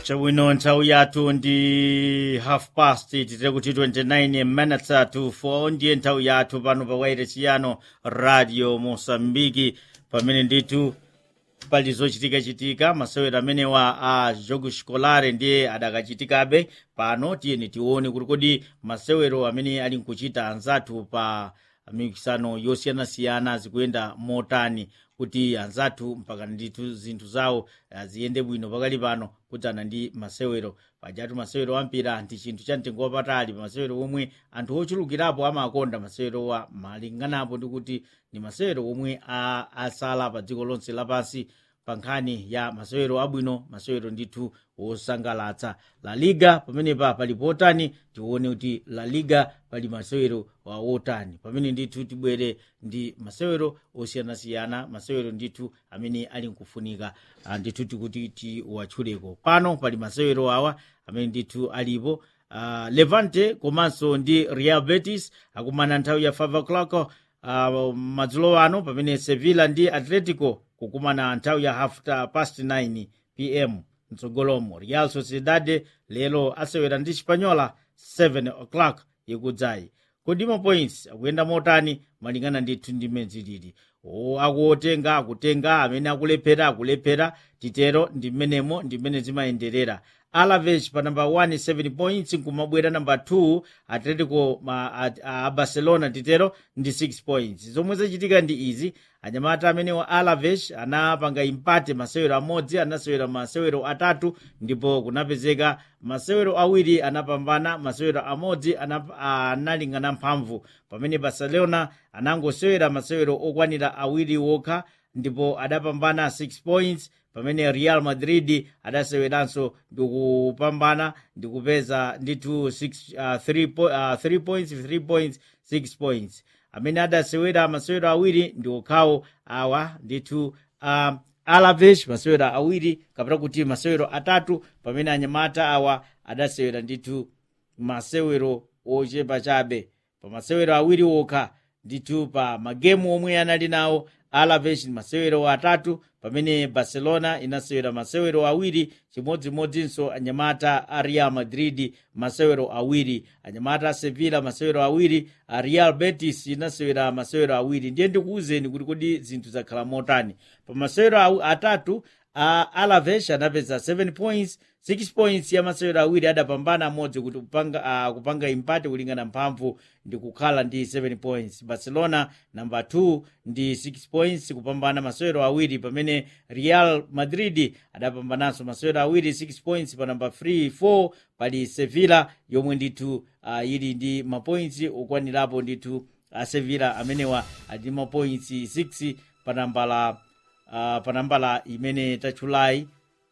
Chawino nthawi yathu ndi half past titire kuti 29 minutes to 4 ndiye nthawi yathu pano pa wailesi yano radio Mosambiki pamene ndithu pali zochitika masewero amenewa a jogo scolare ndiye adakachitikabe pano tiyeni tione kuti kodi masewero amene ali nkuchita anzathu pa mikisano yosiyanasiyana zikuyenda motani kuti anzathu mpaka ndithu zinthu zawo ziyende bwino pakali pano kudzana ndi masewero pajatu masewero ampira ndi chinthu cha mtengo wapatali masewero omwe anthu ochulukirapo amakonda masewero wa malinganapo ndi kuti ni masewero omwe asala pa dziko lonse lapansi pa nkhani ya masewero abwino masewero ndithu wosangalatsa La Liga pamenepa pali potani tione kuti La Liga pali masewero wotani pamene ndithu tibwere ndi masewero osiyanasiyana masewero ndithu amene ali nkufunika ndithu tikuti tiwatchuleko pano pali masewero awa amene ndithu alipo Levante komanso ndi Real Betis akumana nthawi ya 5 o'clock madzulo ano pamene Sevilla ndi Atletico kukumana nthawi ya 9:30 p.m. mtsogolomo Real Sociedad lero asewera ndi Spanyola 7 o'clock ikudzayi kodi points akuyenda motani malingana ndithu ndi medzilili akutenga amene akulephera titero ndi mmenemo ndi mmene zimayenderera Alaves pa number 1 7 points kumabwera number 2 Atletico Barcelona titero ndi 6 points zomwe zachitika ndi izi anyamata amene wa Alaves anapanga impate masewero amodzi anasewera masewero atatu ndipo kunapezeka masewero awiri anapambana masewero amodzi analingana mphamvu pamene Barcelona anangosewera masewero okwanira awiri wokha ndipo adapambana 6 points pamene Real Madrid adaseweranso ndikupambana ndikupeza ndithu 3 points 6 points amene adasewera masewero awiri ndi okhawo awa ndithu Alaves masewero awiri kapena kuti masewero atatu pamene anyamata awa adasewera ndithu masewero ochepa chabe pa masewero awiri okha ndithu pa magemu omwe anali nawo Alaves masewero atatu pamene Barcelona inasewera masewero awiri chimodzimodzinso anyamata a Real Madrid masewero awiri anyamata a Sevilla masewero awiri a Real Betis inasewera masewero awiri ndiye ndikuwuzeni kuti kodi zinthu zakhala motani pa masewero atatu Alaves anapeza 7 points 6 points ya masewero awiri adapambana amodzi kuti kupanga impate kulingana mphamvu ndi kukhala ndi 7 points Barcelona number 2 ndi 6 points kupambana masewero awiri pamene Real Madrid adapambananso masewero awiri 6 points pa number 3 4 pali Sevilla yomwe ndithu ili ndi mapoints okwanirapo ndithu Sevilla amenewa ali mapoints 6 pa nambala imene tachulayi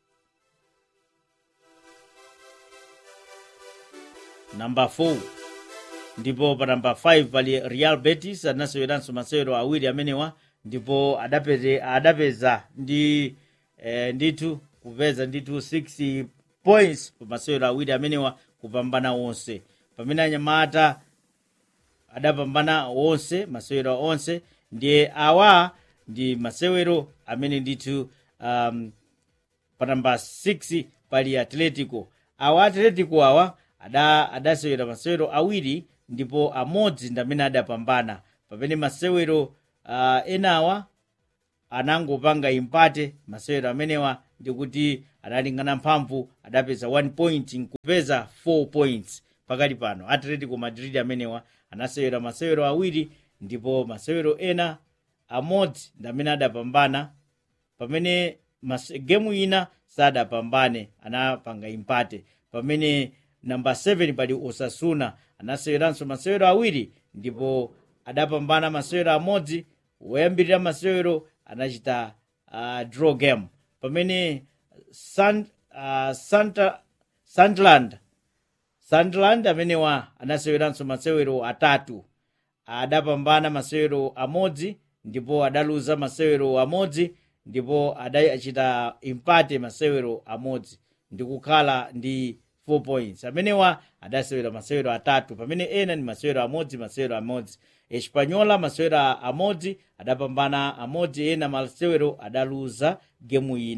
number 4 ndipo pa number 5 pali Real Betis anaseweranso masewero awiri amenewa ndipo adapeza ndi ndithu kupeza ndithu 6 points pa masewero awiri amenewa kupambana wonse pamene anyamata adapambana wonse masewero onse ndiye awa ndi masewero amene ndithu pa number 6 pali Atletico awa adasewera masewero awiri ndipo amodzi ndamene adapambana pamene masewero enawa anangopanga impate masewero amenewa ndikuti analingana mphamvu adapeza 1 point nkupeza 4 points pakali pano Atletico Madrid amenewa anasewera masewero awiri ndipo masewero ena amodzi ndamene adapambana pamene gemu ina sadapambane anapanga impate pamene number 7 pali Osasuna anaseweranso masewero awiri ndipo adapambana masewero amodzi woyambirira masewero anachita draw game pamene Sunderland amenewa anaseweranso masewero atatu adapambana masewero amodzi ndipo adaluza masewero amodzi ndipo adachita impate masewero amodzi ndikukhala ndi 4 points amenewa adasewera masewero atatu pamene ena ni masewero amodzi Espanyola masewero amodzi adapambana amodzi ena masewero adaluza gemu ina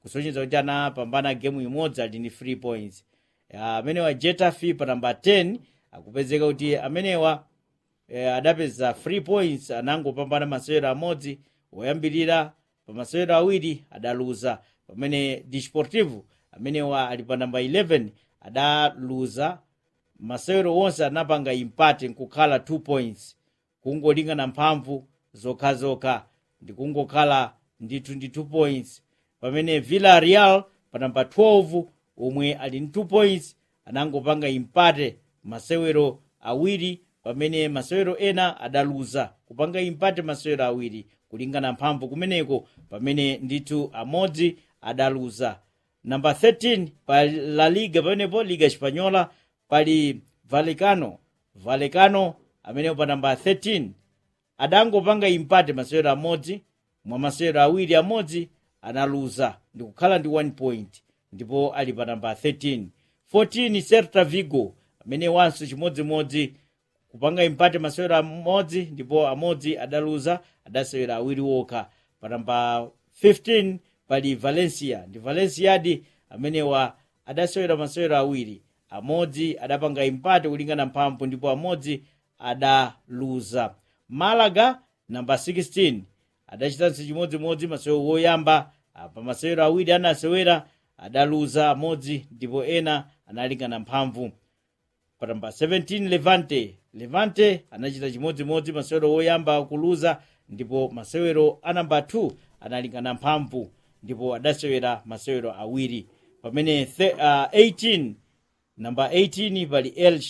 kusonyeza kuti anapambana game imodzi ali ndi 3 points. Amenewa Getafe pa namba 10 akupezeka kuti amenewa adapeza 3 points, anangopambana masewero amodzi oyambirira, pa masewero awiri adaluza, pamene Desportivo amenewa ali pa namba 11 adaluza masewero onse, anapanga impate nkukhala 2 points, kungolingana mphamvu zokhazokha ndi kungokhala ndithu ndi 2 points, pamene Villarreal pa namba 12 omwe ali ndi 2 points anangopanga impate masewero awiri, pamene masewero ena adaluza kupanga impate masewero awiri kulingana mphamvu kumeneko, pamene ndithu amodzi adaluza. Namba 13 pa La Liga pamenepo Liga Espanyola pali Vallecano amenepo pa namba 13 adangopanga impate masewero amodzi, mwa masewero awiri amodzi analuza ndi kukhala ndi 1 point, ndipo ali pa namba 13. 14 Celta Vigo amene wanso chimodzimodzi kupanga impate masewero amodzi, ndipo amodzi adaluza, adasewera awiri wokha. Pa namba 15 pali Valencia, ndi Valenciadi amenewa adasewera masewero awiri, amodzi adapanga impate kulingana mphamvu, ndipo amodzi adaluza. Malaga namba 16 adachitanso chimodzimodzi masewero woyamba, pa masewero awiri anasewera adaluza amodzi, ndipo ena analingana mphamvu. Pa namba 17 Levante anachita chimodzimodzi masewero woyamba kuluza, ndipo masewero a namba 2 analingana mphamvu, ndipo adasewera masewero awiri. Pamene 18 namba 18 pali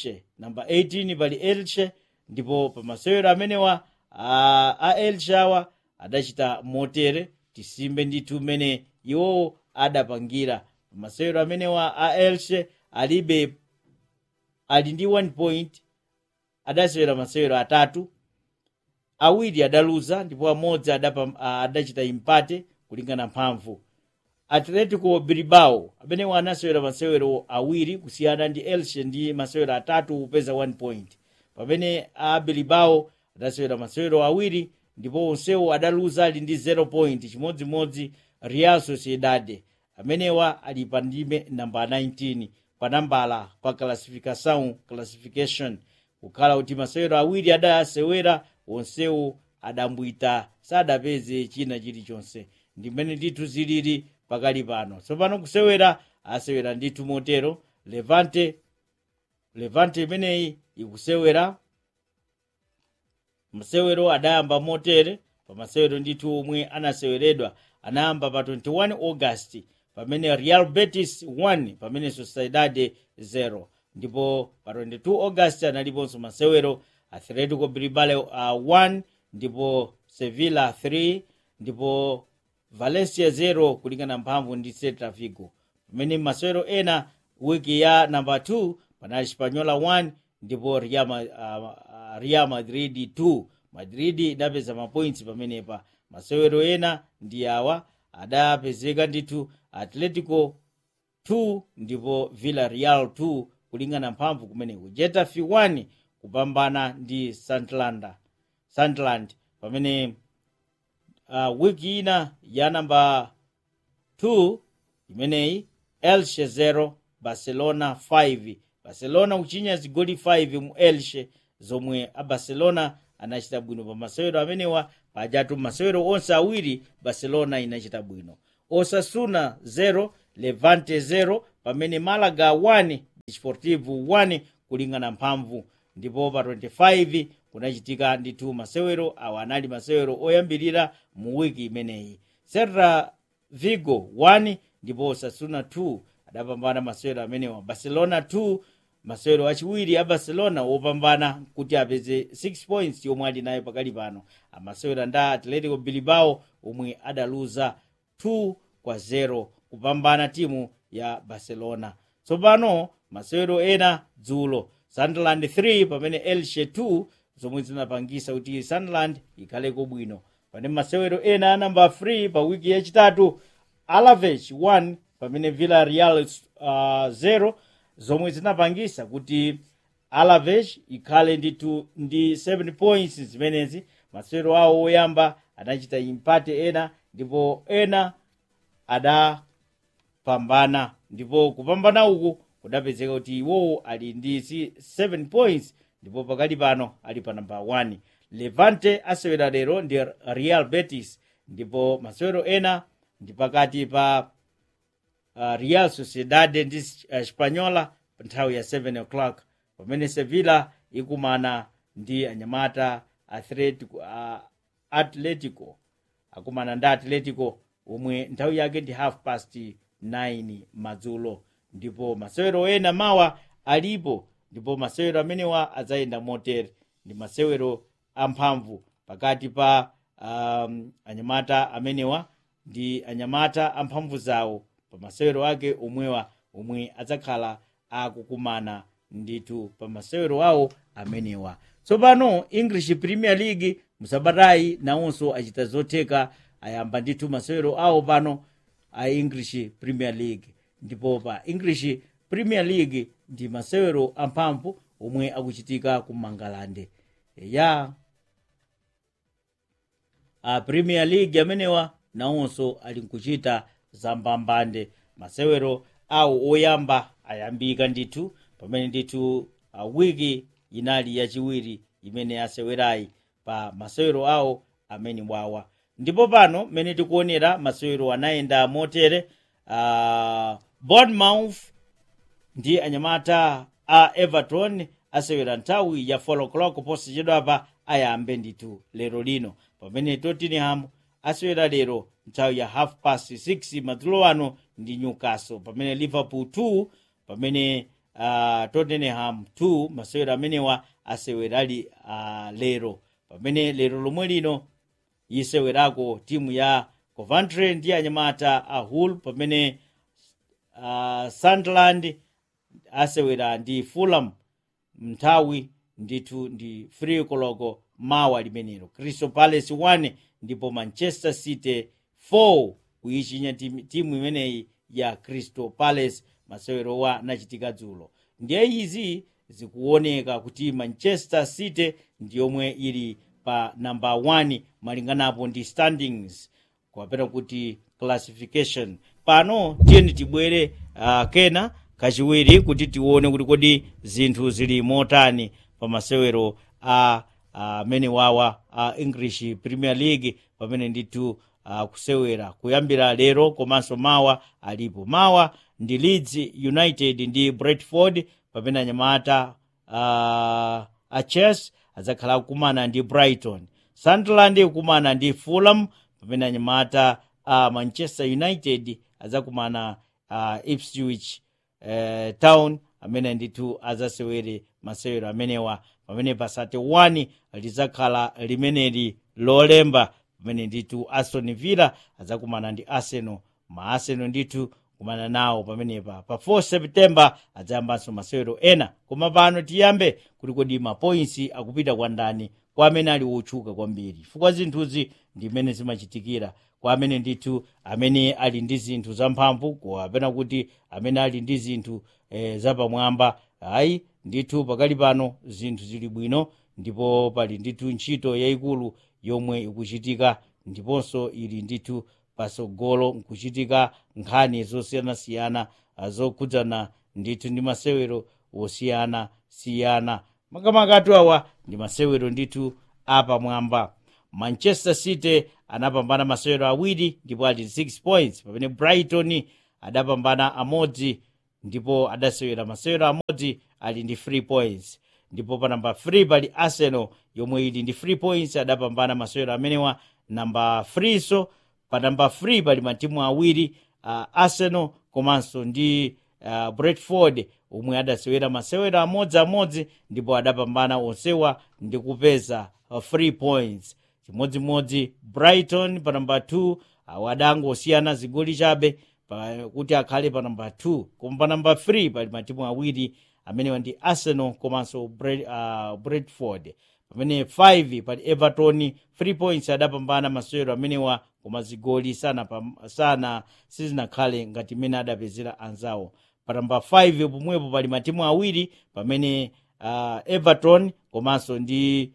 Elche, ndipo pa masewero amenewa a Elche awa adachita motere, tisimbe ndithu mene iwo adapangira. Pa masewero amenewa a Elche ali ndi 1 point, adasewera masewero atatu, awiri adaluza, ndipo amodzi adachita impate kulingana mphamvu. Atletico Bilbao amenewa anasewera masewero awiri kusiyana ndi Elche ndi masewero atatu kupeza 1 point, pamene a Bilbao adasewera masewero awiri, ndipo onsewo adaluza ali ndi 0 point chimodzimodzi. Real Sociedad amenewa ali pa ndime namba 19 pa nambala pa classification, kukhala kuti masewero awiri adasewera, onsewo adambwita, sadapeze china chilichonse. Ndimene ndithu zilili pakali pano. Tsopano kusewera asewera ndithu motero. Levante imeneyi ikusewera masewero adayamba motere, pa masewero ndithu omwe anaseweredwa anayamba pa 21 August, pamene Real Betis 1 pamene Sociedad 0, ndipo pa 22 August analiponso masewero Atletico Bilbao 1 ndipo Sevilla 3 ndipo Valencia 0 kulingana mphamvu ndi Celta Vigo. Pamene masewero ena wiki ya namba 2 panali Espanyola 1 ndipo Real Madrid 2. Madrid idapeza mapoints pamenepa. Masewero ena ndi awa adapezeka ndithu Atletico 2 ndipo Villarreal 2 kulingana mphamvu kumeneko. Getafe 1 kupambana ndi Sunderland, pamene wiki ina ya namba 2 imeneyi Elche 0 Barcelona 5. Barcelona kuchinya zigoli 5 mu Elche, zomwe a Barcelona anachita bwino pa masewero amenewa. Pajatu masewero onse awiri Barcelona inachita bwino. Osasuna 0 Levante 0, pamene Malaga 1 Desportivo 1 kulingana mphamvu. Ndipo pa 25 kunachitika ndithu masewero awa anali masewero oyambirira mu wiki imeneyi. Celta Vigo 1 ndipo Osasuna 2 adapambana masewero amenewa. Barcelona 2 masewero achiwiri a Barcelona wopambana kuti apeze 6 points yomwe ali nayo pakali pano. Amasewero nda Atletico Bilbao omwe adaluza 2-0 kupambana timu ya Barcelona. Tsopano masewero ena dzulo Sunderland 3 pamene Elche 2, zomwe zinapangisa kuti Sunderland ikhaleko bwino. Pamene masewero ena namba 3 pa wiki yachitatu Alaves 1 pamene Villarreal 0, zomwe zinapangisa kuti Alaves ikhale ndi 7 points zimenezi. Masewero awo oyamba anachita impate ena, ndipo ena adapambana, ndipo kupambana uku kudapezeka kuti iwowo ali ndi 7 points, ndipo pakali pano ali pa namba 1. Levante asewera lero ndi Real Betis, ndipo masewero ena ndi pakati pa Real Sociedad ndi Spanyola pa nthawi ya 7 o'clock, pamene Sevilla ikumana ndi anyamata Atletico akumana ndi Atletico, omwe nthawi yake ndi 9:30 madzulo. Ndipo masewero ena mawa alipo, ndipo masewero amenewa adzayenda motere. Ndi masewero amphamvu pakati pa anyamata amenewa ndi anyamata amphamvu zawo pa masewero ake omwewa, omwe adzakhala akukumana ndithu pa masewero awo amenewa. Tsopano English Premier League musabatayi nawonso achita zotheka, ayamba ndithu masewero awo pano a English Premier League. Ndipo pa English Premier League ndi masewero amphamvu omwe akuchitika ku Mangalande ya Premier League amenewa nawonso ali nkuchita zambambande. Masewero awo oyamba ayambika ndithu pamene ndithu wiki inali yachiwiri imene asewerayi pa masewero awo amene wawa. Ndipo pano mene tikuonera masewero anayenda motere. Bournemouth ndi anyamata a Everton asewera nthawi ya 4 o'clock posachedwapa ayambe ndithu lero lino, pamene Tottenham asewera lero nthawi ya 6:30 madzulo ano ndi Newcastle, pamene Liverpool 2 pamene Tottenham 2. masewera amenewa asewerali lero, pamene lero lomwe lino yisewerako timu ya Coventry ndi anyamata a Hull, pamene Sunderland asewera ndi Fulham nthawi ndithu ndi 3 o'clock mawa limenelo. Crystal Palace 1 ndipo Manchester City 4 kuyichinya timu imeneyi ya Crystal Palace. masewero wa nachitika dzulo. Ndiye izi zikuoneka kuti Manchester City ndiyomwe ili pa number 1 malinganapo ndi standings, kwapera kuti classification. Pano tiyeni tibwere kena kachiwiri kuti tione kuti kodi zinthu zili motani pa masewero mene wawa English Premier League, pamene ndithu kusewera kuyambira lero komanso mawa alipo. Mawa ndi Leeds United ndi Brentford, pamene anyamata a Chelsea adzakhala kukumana ndi Brighton. Sunderland kukumana ndi Fulham, pamene anyamata Manchester United adzakumana Ipswich Town, amene ndithu adzasewere masewero amenewa, pamene pasate 1 lidzakhala limeneli lolemba, pamene ndithu Aston Villa adzakumana ndi Arsenal. Arsenal ndithu kumana nawo pamenepa pa 4 September adzayambanso masewero ena. Koma pano tiyambe kuti kodi mapoints akupita kwa ndani, kwa amene ali wotchuka kwambiri, chifukwa zinthuzi ndi mmene zimachitikira kwa amene ndithu amene ali ndi zinthu zamphamvu, kapena kuti amene ali ndi zinthu zapamwamba. Ayi ndithu pakali pano zinthu zili bwino, ndipo pali ndithu ntchito yayikulu yomwe ikuchitika, ndiponso ili ndithu pasogolo nkuchitika nkhani zosiyanasiyana zokhudzana ndithu ndi masewero osiyanasiyana. Makamaka awa ndi masewero ndithu apamwamba. Manchester City anapambana masewero awiri ndipo ali 6 points, pamene Brighton adapambana amodzi ndipo adasewera masewero amodzi ali ndi 3 points. Ndipo pa namba 3 pali Arsenal yomwe ili ndi 3 points, adapambana masewero amenewa. Namba 3 so pa namba 3 pali matimu awiri, Arsenal komanso ndi Brentford, omwe adasewera masewero amodzi ndipo adapambana onsewa ndi kupeza 3 points chimodzimodzi. Brighton pa namba 2 adangosiyana zigoli chabe kuti akhale pa namba 2, koma pa namba 3 pali matimu awiri amenewa ndi Arsenal komanso Brentford. Pamene 5 pali Everton 3 points, adapambana masewero amenewa koma zigoli sizinakhale ngati mene adapezera anzawo. Pa namba 5 pomwepo pali matimu awiri, pamene Everton komanso ndi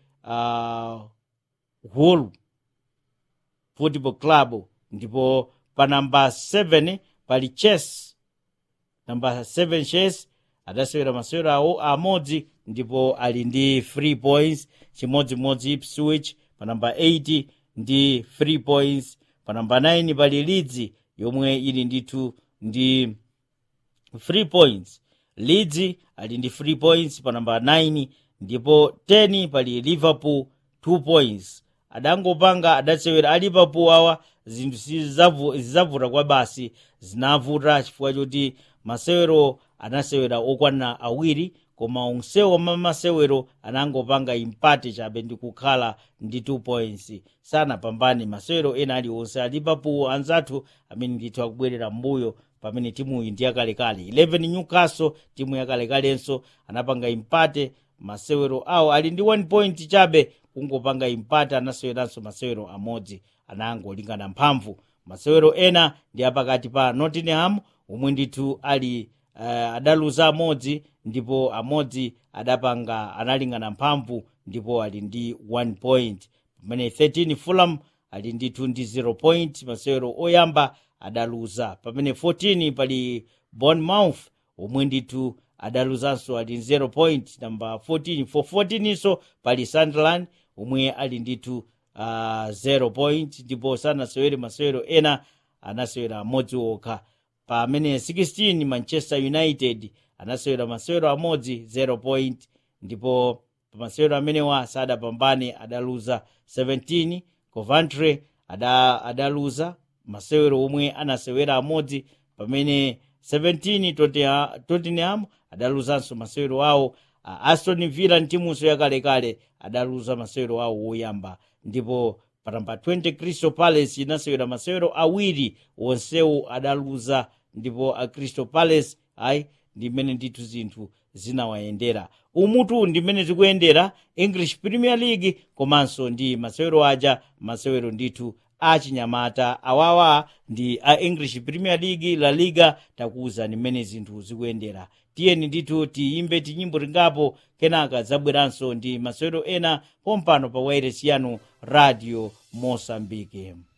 Hull Football Club. Ndipo pa namba 7 pali Chess namba 7 Chess adasewera masewero awo amodzi ndipo ali ndi 3 points, chimodzimodzi Ipswich pa namba 8 ndi 3 points, pa namba 9 pali Leeds yomwe ili ndithu ndi 3 points. Leeds ali ndi 3 points pa namba 9, ndipo 10 pali Liverpool 2 points. Adangopanga adasewera a Liverpool awa zinthu zizavuta kwa basi, zinavuta chifukwa choti masewero anasewera okwana awiri, koma onsewo masewero anangopanga impate chabe ndi kukhala ndi 2 points, sanapambane masewero ena aliwonse. A Liverpool anzathu amene ndithu akubwerera mbuyo pamene timu iyi ndi yakalekale. 11 Newcastle timu yakalekalenso anapanga impate, masewero awo ali ndi 1 point chabe, kungopanga impate, anaseweranso masewero amodzi, anangolingana mphamvu. Masewero ena ndi apakati pa Nottingham omwe ndithu ali adaluza amodzi, ndipo amodzi adapanga analingana mphamvu ndipo ali ndi 1 point. Pamene 13 Fulham ali ndithu ndi 0 point, masewero oyamba adaluza. Pamene 14 pali Bournemouth omwe ndithu adaluzanso ali 0 point, namba 14. For 14 iso pali Sunderland omwe ali ndithu 0 point, ndipo sanasewere masewero ena, anasewera amodzi okha. Pamene 16 Manchester United anasewera masewero amodzi 0 point, ndipo pa masewero amenewa sadapambane, adaluza. 17 Coventry adaluza masewero omwe anasewera amodzi. Pamene 17 Tottenham adaluzanso masewero awo. Aston Villa ntimunso yakalekale adaluza masewero awo oyamba, ndipo pa namba 20 Crystal Palace inasewera masewero awiri, onsewo adaluza, ndipo a Crystal Palace ndi mmene ndithu zinthu zinawayendera. Umutu ndi mmene zikuyendera English Premier League, komanso ndi masewero aja, masewero ndithu achinyamata awawa ndi a English Premier League, La Liga, takuuza ni mmene zinthu zikuyendera. Tiyeni ndithu tiyimbe tinyimbo tingapo, kenaka zabweranso ndi masewero ena pompano pa wailesi yanu Radio Mozambique.